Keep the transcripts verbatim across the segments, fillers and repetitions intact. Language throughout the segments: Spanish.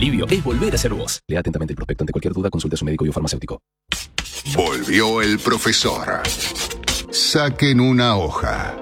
alivio es volver a ser vos. Lea atentamente el prospecto. Ante cualquier duda, consulte a su médico y o farmacéutico. Volvió el profesor. Saquen una hoja.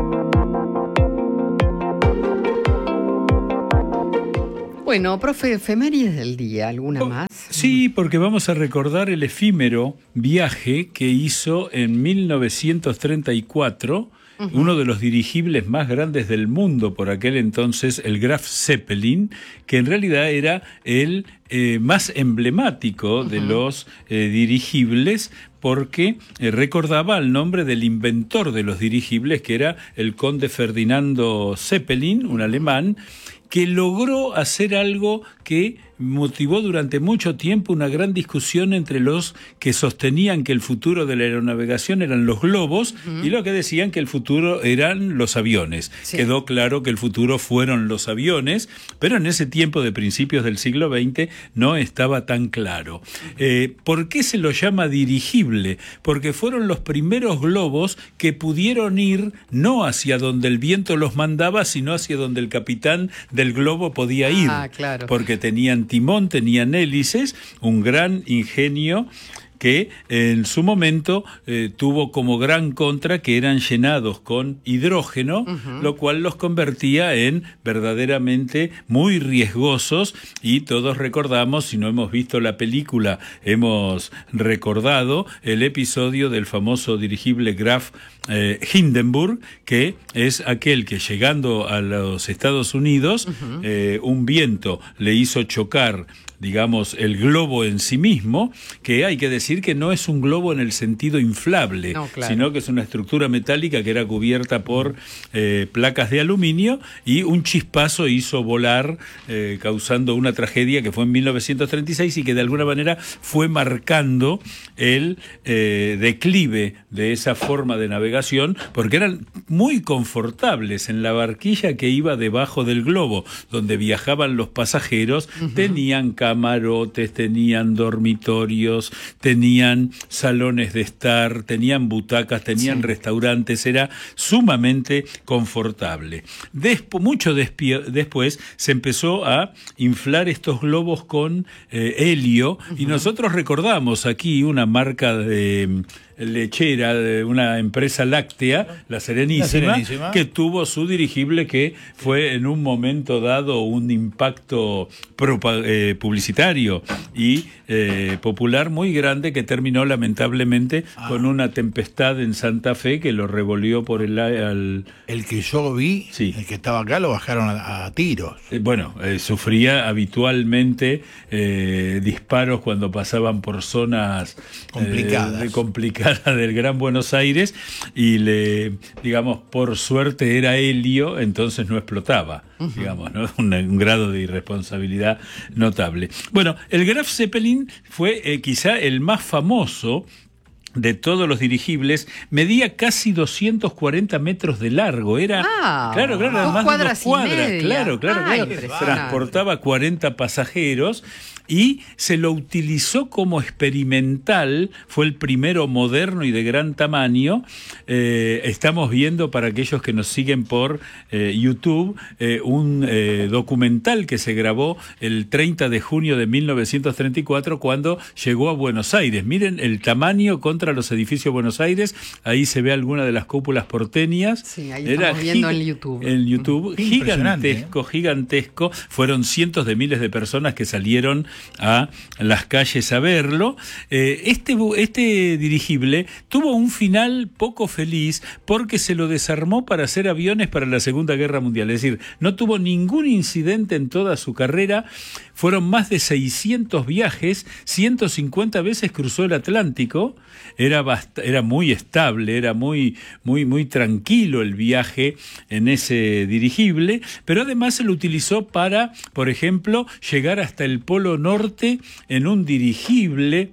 Bueno, profe, efemérides del día, ¿alguna oh, más? Sí, porque vamos a recordar el efímero viaje que hizo en mil novecientos treinta y cuatro uh-huh. uno de los dirigibles más grandes del mundo por aquel entonces, el Graf Zeppelin, que en realidad era el eh, más emblemático uh-huh. de los eh, dirigibles, porque eh, recordaba el nombre del inventor de los dirigibles, que era el conde Ferdinando Zeppelin, un alemán, que logró hacer algo que motivó durante mucho tiempo una gran discusión entre los que sostenían que el futuro de la aeronavegación eran los globos uh-huh. y los que decían que el futuro eran los aviones. Sí. Quedó claro que el futuro fueron los aviones, pero en ese tiempo de principios del siglo veinte no estaba tan claro. Eh, ¿Por qué se lo llama dirigible? Porque fueron los primeros globos que pudieron ir no hacia donde el viento los mandaba, sino hacia donde el capitán del globo podía ir. Ah, claro. Porque tenían timón, tenían hélices, un gran ingenio que en su momento eh, tuvo como gran contra que eran llenados con hidrógeno, uh-huh. lo cual los convertía en verdaderamente muy riesgosos, y todos recordamos, si no hemos visto la película, hemos recordado el episodio del famoso dirigible Graf eh, Hindenburg, que es aquel que llegando a los Estados Unidos, uh-huh. eh, un viento le hizo chocar, digamos, el globo en sí mismo, que hay que decir que no es un globo en el sentido inflable, no, claro. sino que es una estructura metálica que era cubierta por eh, placas de aluminio, y un chispazo hizo volar, eh, causando una tragedia que fue en mil novecientos treinta y seis y que de alguna manera fue marcando el eh, declive de esa forma de navegación, porque eran muy confortables en la barquilla que iba debajo del globo, donde viajaban los pasajeros, uh-huh. tenían camarotes, tenían dormitorios, tenían salones de estar, tenían butacas, tenían sí. restaurantes, era sumamente confortable. Despo, mucho despi- después se empezó a inflar estos globos con eh, helio, uh-huh. y nosotros recordamos aquí una marca de lechera de una empresa láctea, la Serenísima, la Serenísima, que tuvo su dirigible que fue en un momento dado un impacto propa- eh, publicitario y eh, popular muy grande, que terminó lamentablemente ah. con una tempestad en Santa Fe que lo revolvió por el... Al... El que yo vi, sí. el que estaba acá, lo bajaron a, a tiros. Eh, bueno, eh, sufría habitualmente eh, disparos cuando pasaban por zonas complicadas. Eh, complicadas del Gran Buenos Aires, y le, digamos, por suerte era helio, entonces no explotaba, uh-huh. digamos, ¿no? Un, un grado de irresponsabilidad notable. Bueno, el Graf Zeppelin fue eh, quizá el más famoso de todos los dirigibles, medía casi doscientos cuarenta metros de largo, era, ah, claro, claro, dos más cuadras de dos cuadras, y claro, claro, Ay, claro, transportaba cuarenta pasajeros, y se lo utilizó como experimental, fue el primero moderno y de gran tamaño. Eh, estamos viendo, para aquellos que nos siguen por eh, YouTube, eh, un eh, documental que se grabó el treinta de junio de mil novecientos treinta y cuatro, cuando llegó a Buenos Aires. Miren el tamaño contra los edificios de Buenos Aires, ahí se ve alguna de las cúpulas porteñas. Sí, ahí Era estamos viendo en YouTube. En YouTube, gigantesco, ¿eh? gigantesco, fueron cientos de miles de personas que salieron a las calles a verlo. Eh, este, este dirigible tuvo un final poco feliz, porque se lo desarmó para hacer aviones para la Segunda Guerra Mundial, es decir, no tuvo ningún incidente en toda su carrera. Fueron más de seiscientos viajes, ciento cincuenta veces cruzó el Atlántico, era, bast- era muy estable, era muy, muy, muy tranquilo el viaje en ese dirigible, pero además se lo utilizó para, por ejemplo, llegar hasta el Polo Norte en un dirigible,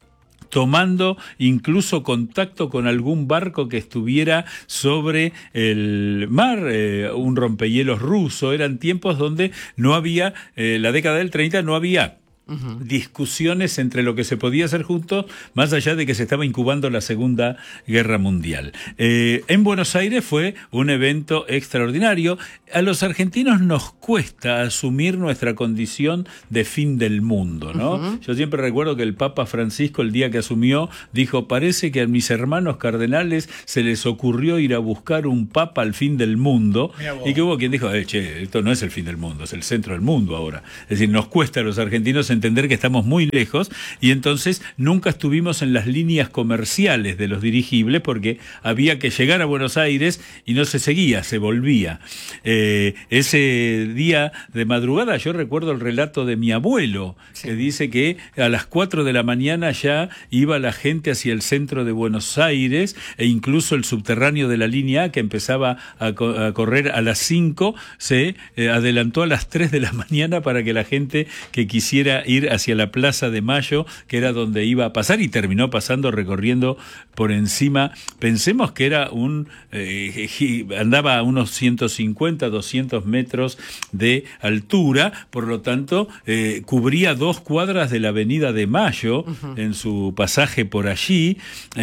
tomando incluso contacto con algún barco que estuviera sobre el mar, eh, un rompehielos ruso. Eran tiempos donde no había, eh, la década del treinta no había Uh-huh. Discusiones entre lo que se podía hacer juntos, más allá de que se estaba incubando la Segunda Guerra Mundial. Eh, en Buenos Aires fue un evento extraordinario. A los argentinos nos cuesta asumir nuestra condición de fin del mundo, ¿no? Uh-huh. Yo siempre recuerdo que el Papa Francisco, el día que asumió, dijo, parece que a mis hermanos cardenales se les ocurrió ir a buscar un papa al fin del mundo, y que hubo quien dijo, eh, che, esto no es el fin del mundo, es el centro del mundo ahora. Es decir, nos cuesta a los argentinos entender que estamos muy lejos, y entonces nunca estuvimos en las líneas comerciales de los dirigibles, porque había que llegar a Buenos Aires y no se seguía, se volvía. Eh, ese día de madrugada yo recuerdo el relato de mi abuelo, sí, que dice que a las cuatro de la mañana ya iba la gente hacia el centro de Buenos Aires, e incluso el subterráneo de la línea A, que empezaba a, co- a correr a las cinco, se eh, adelantó a las tres de la mañana para que la gente que quisiera ir hacia la Plaza de Mayo, que era donde iba a pasar, y terminó pasando recorriendo por encima. Pensemos que era un eh, andaba a unos ciento cincuenta, doscientos metros de altura, por lo tanto eh, cubría dos cuadras de la Avenida de Mayo. Uh-huh. En su pasaje por allí,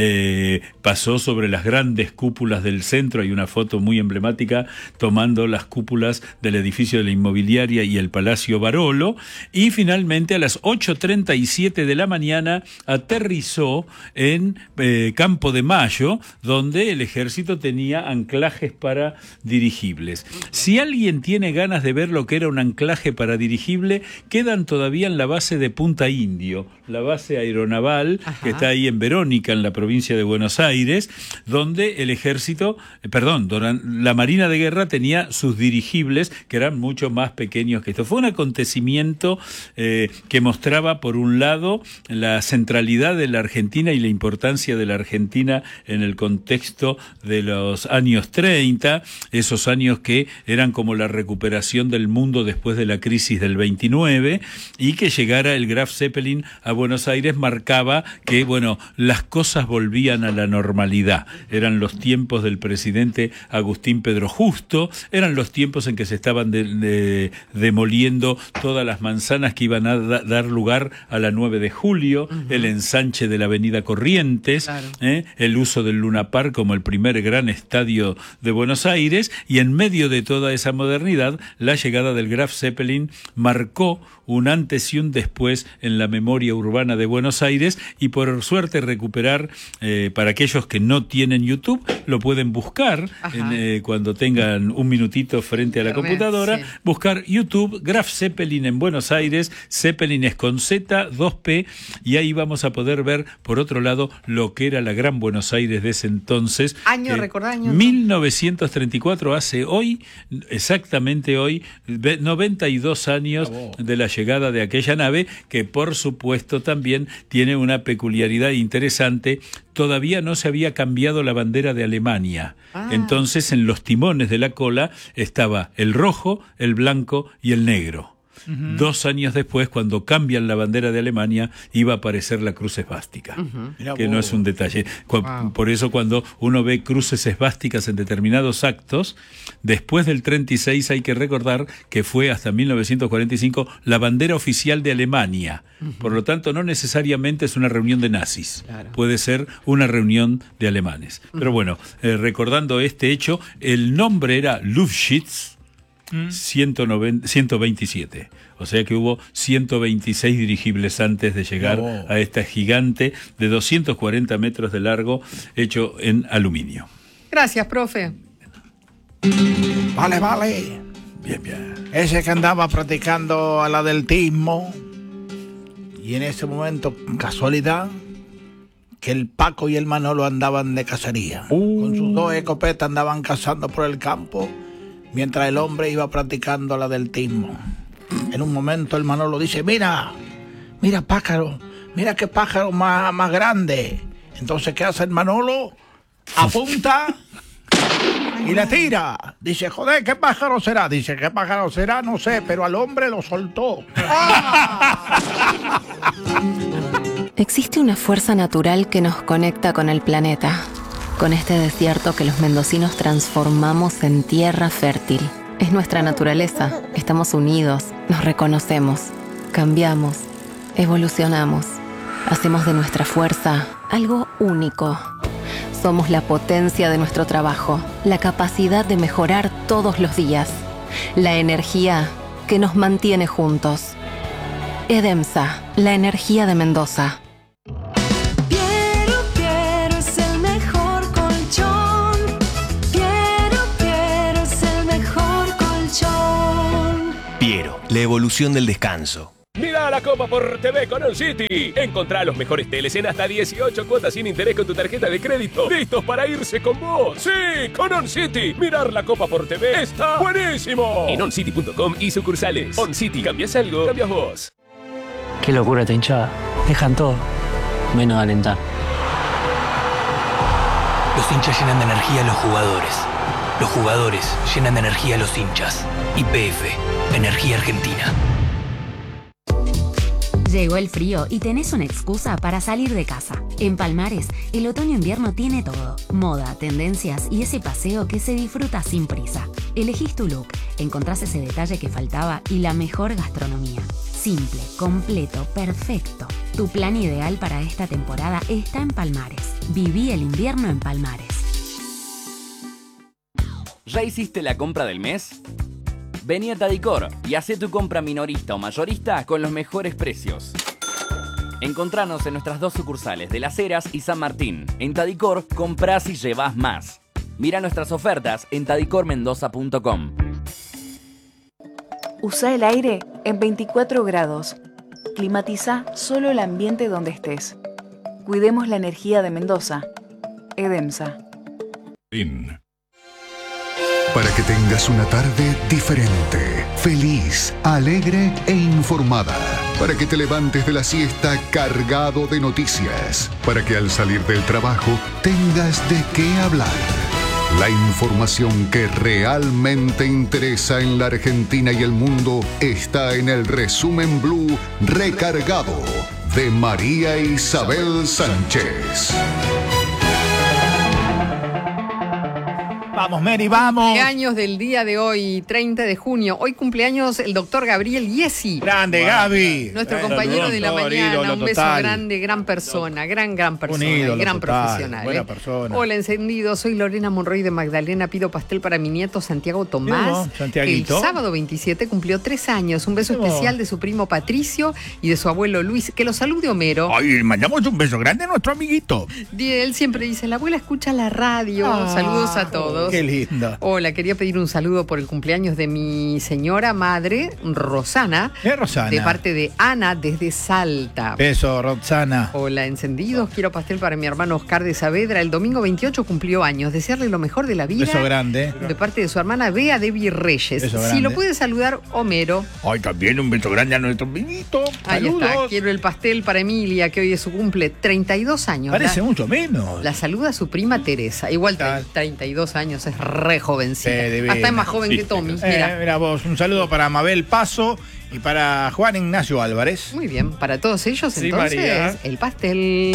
eh, pasó sobre las grandes cúpulas del centro. Hay una foto muy emblemática tomando las cúpulas del edificio de la Inmobiliaria y el Palacio Barolo, y finalmente a las ocho treinta y siete de la mañana aterrizó en eh, Campo de Mayo, donde el ejército tenía anclajes para dirigibles. Si alguien tiene ganas de ver lo que era un anclaje para dirigible, quedan todavía en la base de Punta Indio, la base aeronaval. Ajá. Que está ahí en Verónica, en la provincia de Buenos Aires, donde el ejército, eh, perdón, la Marina de Guerra tenía sus dirigibles, que eran mucho más pequeños que esto. Fue un acontecimiento eh, que mostraba, por un lado, la centralidad de la Argentina y la importancia de la Argentina en el contexto de los años treinta, esos años que eran como la recuperación del mundo después de la crisis del veintinueve, y que llegara el Graf Zeppelin a Buenos Aires marcaba que, bueno, las cosas volvían a la normalidad. Eran los tiempos del presidente Agustín Pedro Justo, eran los tiempos en que se estaban de, de, demoliendo todas las manzanas que iban a da, dar lugar a la nueve de julio, uh-huh, el ensanche de la avenida Corrientes, claro, ¿eh? el uso del Luna Park como el primer gran estadio de Buenos Aires, y en medio de toda esa modernidad, la llegada del Graf Zeppelin marcó un antes y un después en la memoria urbana de Buenos Aires, y por suerte recuperar, eh, para aquellos que no tienen YouTube, lo pueden buscar en, eh, cuando tengan un minutito frente a la computadora, sí, buscar YouTube, Graf Zeppelin en Buenos Aires, Zeppelin es con Z, dos P, y ahí vamos a poder ver, por otro lado, lo que era la gran Buenos Aires de ese entonces. Año, eh, recordá año. mil novecientos treinta y cuatro, hace hoy, exactamente hoy, noventa y dos años de la llegada de aquella nave, que por supuesto también tiene una peculiaridad interesante. Todavía no se había cambiado la bandera de Alemania. Ah. Entonces, en los timones de la cola estaba el rojo, el blanco y el negro. Uh-huh. Dos años después, cuando cambian la bandera de Alemania, iba a aparecer la cruz esvástica, uh-huh, que no es un detalle. Wow. Por eso, cuando uno ve cruces esvásticas en determinados actos, después del treinta y seis hay que recordar que fue hasta mil novecientos cuarenta y cinco la bandera oficial de Alemania. Uh-huh. Por lo tanto, no necesariamente es una reunión de nazis, claro, puede ser una reunión de alemanes. Uh-huh. Pero bueno, eh, recordando este hecho, el nombre era Lufschitz ciento veintisiete, o sea que hubo ciento veintiséis dirigibles antes de llegar oh. a esta gigante de doscientos cuarenta metros de largo, hecho en aluminio. Gracias, profe. Vale, vale. Bien, bien. Ese que andaba practicando al atletismo, y en ese momento, casualidad, que el Paco y el Manolo andaban de cacería. Uh. Con sus dos escopetas andaban cazando por el campo, mientras el hombre iba practicando el atletismo. En un momento el Manolo dice, mira, mira pájaro, mira qué pájaro más, más grande. Entonces, ¿qué hace el Manolo? Apunta y le tira. Dice, joder, ¿qué pájaro será? Dice, ¿qué pájaro será? No sé, pero al hombre lo soltó. Existe una fuerza natural que nos conecta con el planeta, con este desierto que los mendocinos transformamos en tierra fértil. Es nuestra naturaleza, estamos unidos, nos reconocemos, cambiamos, Evolucionamos. Hacemos de nuestra fuerza algo único. Somos la potencia de nuestro trabajo, la capacidad de mejorar todos los días, la energía que nos mantiene juntos. Edemsa, la energía de Mendoza. Piero, Piero es el mejor colchón. Piero, Piero es el mejor colchón. Piero, la evolución del descanso. Mira la Copa por T V con OnCity. Encontrá los mejores teles en hasta dieciocho cuotas sin interés con tu tarjeta de crédito. ¡Listos para irse con vos! ¡Sí! ¡Con OnCity! Mirar la Copa por T V está buenísimo. En oncity punto com y sucursales. OnCity. ¿Cambias algo? Cambias vos. Qué locura esta hinchada. Dejan todo, menos alentar. Los hinchas llenan de energía a los jugadores. Los jugadores llenan de energía a los hinchas. Y P F, Energía Argentina. Llegó el frío y tenés una excusa para salir de casa. En Palmares, el otoño-invierno tiene todo. Moda, tendencias y ese paseo que se disfruta sin prisa. Elegís tu look, encontrás ese detalle que faltaba y la mejor gastronomía. Simple, completo, perfecto. Tu plan ideal para esta temporada está en Palmares. Viví el invierno en Palmares. ¿Ya hiciste la compra del mes? Vení a Tadicor y hacé tu compra minorista o mayorista con los mejores precios. Encontranos en nuestras dos sucursales de Las Heras y San Martín. En Tadicor, comprás y llevás más. Mira nuestras ofertas en tadicor mendoza punto com. Usa el aire en veinticuatro grados. Climatiza solo el ambiente donde estés. Cuidemos la energía de Mendoza. Edemsa. Fin. Para que tengas una tarde diferente, feliz, alegre e informada. Para que te levantes de la siesta cargado de noticias. Para que al salir del trabajo tengas de qué hablar. La información que realmente interesa en la Argentina y el mundo está en el Resumen Blue Recargado de María Isabel Sánchez. Vamos, Mary, vamos. Cumpleaños del día de hoy, treinta de junio. Hoy cumpleaños el doctor Gabriel Yesi. Grande, bueno, Gaby. Nuestro bueno, compañero de la mañana. ídolo, un beso total. grande, gran persona, gran, gran persona, ídolo, gran total, profesional. buena ¿eh? persona. Hola, encendido. Soy Lorena Monroy de Magdalena. Pido pastel para mi nieto Santiago Tomás. Mira, Santiaguito. El sábado veintisiete cumplió tres años. Un beso Mira. especial de su primo Patricio y de su abuelo Luis. Que lo salude Homero. Ay, mandamos un beso grande a nuestro amiguito. Él siempre dice, la abuela escucha la radio. Ah, Saludos a todos. Qué linda. Hola, quería pedir un saludo por el cumpleaños de mi señora madre, Rosana. ¿Qué Rosana? De parte de Ana, desde Salta. Beso, Rosana. Hola, encendidos. Quiero pastel para mi hermano Oscar de Saavedra. El domingo veintiocho cumplió años. Desearle lo mejor de la vida. Beso grande. De parte de su hermana Bea Debbie Reyes. Beso si grande. lo puede saludar, Homero. Ay, también un beso grande a nuestro amiguito. Ahí Saludos. está. Quiero el pastel para Emilia, que hoy es su cumple. treinta y dos años. Parece la, mucho menos. La saluda su prima Teresa. Igual Tal. treinta y dos años, es re jovencita. Sí, Hasta es más joven que Tommy. Eh, Mira. mira vos, un saludo para Mabel Paso y para Juan Ignacio Álvarez. Muy bien, para todos ellos Sí, entonces, María. el pastel.